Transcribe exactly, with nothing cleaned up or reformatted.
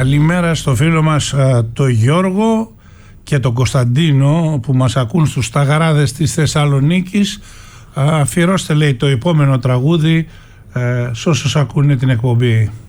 Καλημέρα στο φίλο μας το Γιώργο και τον Κωνσταντίνο που μας ακούν στους Σταγαράδες της Θεσσαλονίκης. Αφιερώστε, λέει, το επόμενο τραγούδι σε όσους ακούνε την εκπομπή.